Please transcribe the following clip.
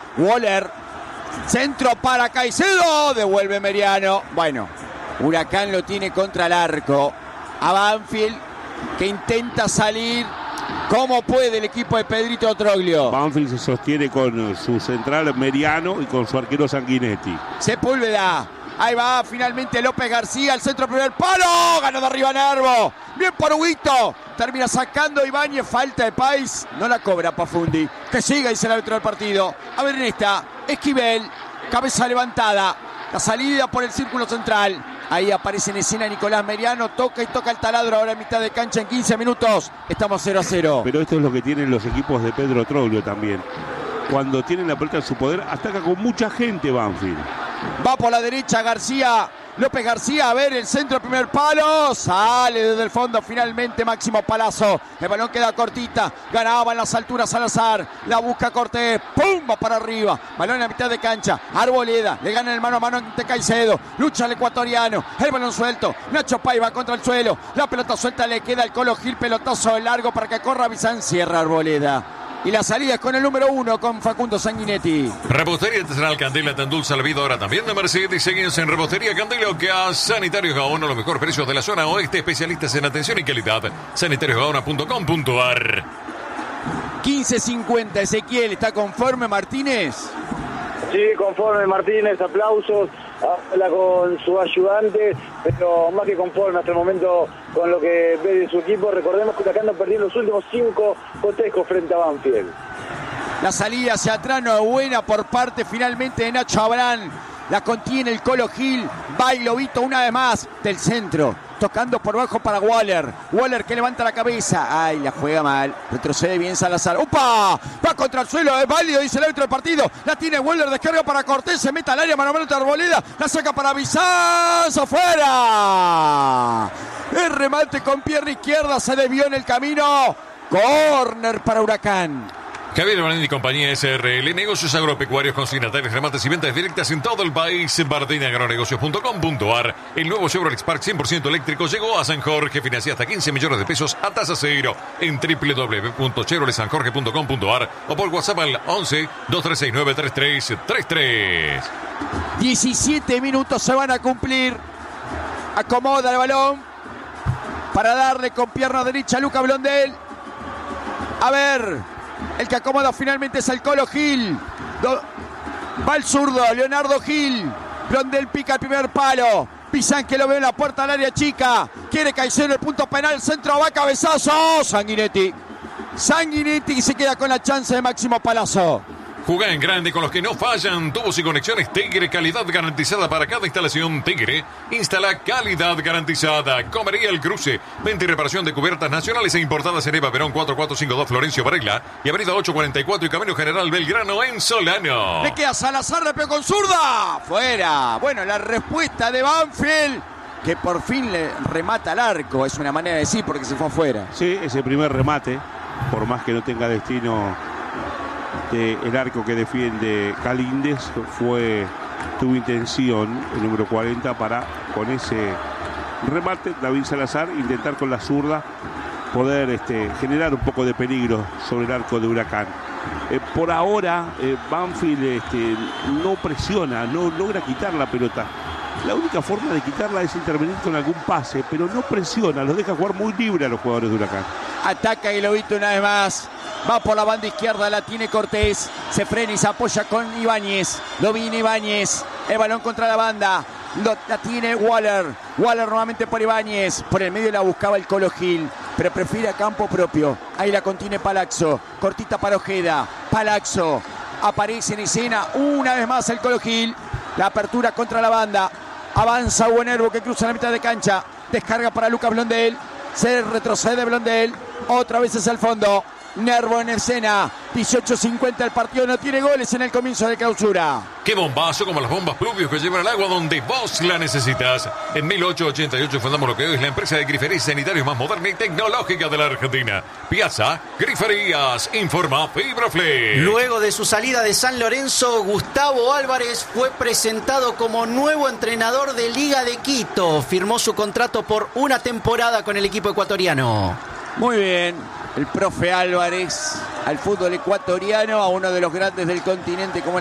Waller. Centro para Caicedo. Devuelve Meriano. Bueno, Huracán lo tiene contra el arco. A Banfield, que intenta salir como puede el equipo de Pedrito Troglio. Banfield se sostiene con su central Meriano y con su arquero Sanguinetti. Sepúlveda. Ahí va finalmente López García, al centro primer palo. Ganó de arriba Nervo. Bien por Huguito. Termina sacando Ibáñez. Falta de Pais. No la cobra Pafundi. Que siga, dice el árbitro del partido. A ver en esta. Esquivel. Cabeza levantada. La salida por el círculo central. Ahí aparece en escena Nicolás Meriano. Toca y toca el taladro ahora en mitad de cancha en 15 minutos. Estamos 0-0. Pero esto es lo que tienen los equipos de Pedro Troglio también. Cuando tienen la pelota en su poder, ataca con mucha gente Banfield. Va por la derecha García. López García, a ver el centro, primer palo. Sale desde el fondo finalmente Máximo Palazzo. El balón queda cortita. Ganaba en las alturas Salazar. La busca Cortés. ¡Pum! Va para arriba. Balón en la mitad de cancha. Arboleda. Le gana el mano a mano ante Caicedo. Lucha el ecuatoriano. El balón suelto. Nacho Paiva contra el suelo. La pelota suelta le queda al Colo Gil. Pelotazo largo para que corra Bizán. Cierra Arboleda. Y la salida es con el número 1, con Facundo Sanguinetti. Repostería Artesanal Candela te endulza la vida ahora también de Mercedes. Seguimos en Repostería Candela, que a Sanitarios Gaona, los mejores precios de la zona oeste, especialistas en atención y calidad. sanitariosgaona.com.ar. 15:50, Ezequiel, ¿está conforme Martínez? Sí, conforme Martínez, aplausos. Habla con su ayudante, pero más que conforme hasta el momento con lo que ve de su equipo. Recordemos que Huracán perdió los últimos 5 cotejos frente a Banfield. La salida hacia atrás no es buena por parte finalmente de Nacho Abrán. La contiene el Colo Gil. Va y Lobito una vez más del centro. Tocando por bajo para Waller. Waller que levanta la cabeza. Ay, la juega mal. Retrocede bien Salazar. ¡Upa! Va contra el suelo. Es válido, dice el árbitro del partido. La tiene Waller. Descarga para Cortés. Se mete al área. Mano a mano de Arboleda. La saca para Bizán. ¡Afuera! El remate con pierna izquierda. Se desvió en el camino. Córner para Huracán. Javier Bardini y compañía SRL, negocios agropecuarios, consignatarios, remates y ventas directas en todo el país. BardiniAgronegocios.com.ar. El nuevo Chevrolet Spark 100% eléctrico llegó a San Jorge. Financia hasta 15 millones de pesos a tasa cero en www.chevroletsanjorge.com.ar o por WhatsApp al 11-2369-3333. 17 minutos se van a cumplir. Acomoda el balón para darle con pierna derecha a Luca Blondel. A ver... El que acomoda finalmente es el Colo Gil. Va el zurdo, Leonardo Gil. Blondel pica el primer palo. Bizán que lo ve en la puerta del área chica. Quiere Caicedo en el punto penal. Centro va, cabezazo. Sanguinetti que se queda con la chance de Máximo Palazzo. Jugá en grande con los que no fallan. Tubos y conexiones Tigre, calidad garantizada para cada instalación. Tigre instala calidad garantizada. Comería El Cruce, venta y reparación de cubiertas nacionales e importadas en Eva Perón 4452 Florencio Varela y avenida 844 y Camino General Belgrano en Solano. Le queda Salazar, le pegó con zurda. Fuera. Bueno, la respuesta de Banfield, que por fin le remata al arco. Es una manera de decir porque se fue afuera. Sí, ese primer remate, por más que no tenga destino el arco que defiende Calíndez, tuvo intención el número 40 para, con ese remate, David Salazar, intentar con la zurda poder generar un poco de peligro sobre el arco de Huracán. Por ahora Banfield no presiona, no logra quitar la pelota. La única forma de quitarla es intervenir con algún pase, pero no presiona, los deja jugar muy libre a los jugadores de Huracán. Ataca y Lobito una vez más. Va por la banda izquierda, la tiene Cortés. Se frena y se apoya con Ibáñez. Lo viene Ibáñez. El balón contra la banda. La tiene Waller. Waller nuevamente por Ibáñez. Por el medio la buscaba el Colo Gil, pero prefiere a campo propio. Ahí la contiene Palazzo. Cortita para Ojeda. Palazzo. Aparece en escena una vez más el Colo Gil. La apertura contra la banda. Avanza Buenervo que cruza la mitad de cancha. Descarga para Lucas Blondel. Se retrocede Blondel. Otra vez hacia el fondo. Nervo en escena. 18:50 el partido. No tiene goles en el comienzo de clausura. ¡Qué bombazo! Como las bombas Pluvios que llevan el agua donde vos la necesitas. En 1888 fundamos lo que hoy es la empresa de griferías sanitarios más moderna y tecnológica de la Argentina. Piazza Griferías. Informa FibraFlex. Luego de su salida de San Lorenzo, Gustavo Álvarez fue presentado como nuevo entrenador de Liga de Quito. Firmó su contrato por una temporada con el equipo ecuatoriano. Muy bien. El profe Álvarez al fútbol ecuatoriano, a uno de los grandes del continente como